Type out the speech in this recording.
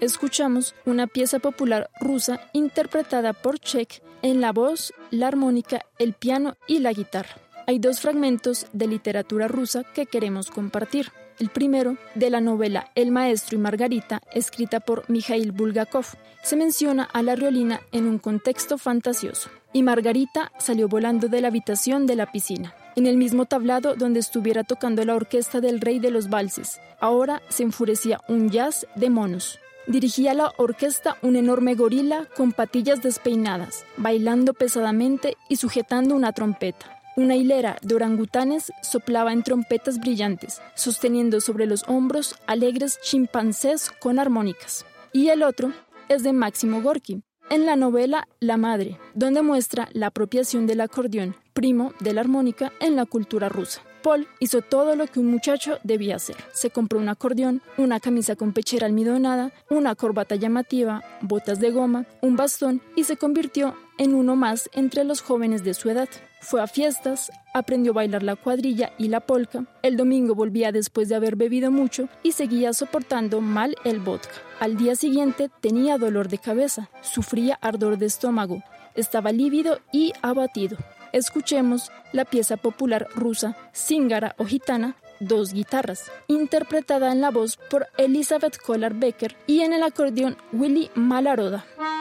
escuchamos una pieza popular rusa interpretada por Czech en la voz, la armónica, el piano y la guitarra. Hay dos fragmentos de literatura rusa que queremos compartir. El primero, de la novela El maestro y Margarita, escrita por Mikhail Bulgakov. Se menciona a la Riolina en un contexto fantasioso. Y Margarita salió volando de la habitación de la piscina, en el mismo tablado donde estuviera tocando la orquesta del rey de los valses. Ahora se enfurecía un jazz de monos. Dirigía la orquesta un enorme gorila con patillas despeinadas, bailando pesadamente y sujetando una trompeta. Una hilera de orangutanes soplaba en trompetas brillantes, sosteniendo sobre los hombros alegres chimpancés con armónicas. Y el otro es de Máximo Gorki, en la novela La Madre, donde muestra la apropiación del acordeón, primo de la armónica, en la cultura rusa. Paul hizo todo lo que un muchacho debía hacer. Se compró un acordeón, una camisa con pechera almidonada, una corbata llamativa, botas de goma, un bastón y se convirtió en uno más entre los jóvenes de su edad. Fue a fiestas, aprendió a bailar la cuadrilla y la polka. El domingo volvía después de haber bebido mucho y seguía soportando mal el vodka. Al día siguiente tenía dolor de cabeza, sufría ardor de estómago, estaba lívido y abatido. Escuchemos la pieza popular rusa Zingara o Gitana, Dos guitarras, interpretada en la voz por Elizabeth Kolar-Becker y en el acordeón Willy Malaroda.